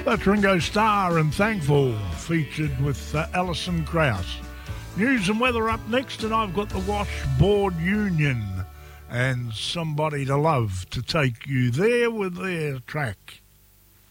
That's Ringo Starr and Thankful, featured with Alison Krauss. News and weather up next, and I've got the Washboard Union and Somebody to Love to take you there with their track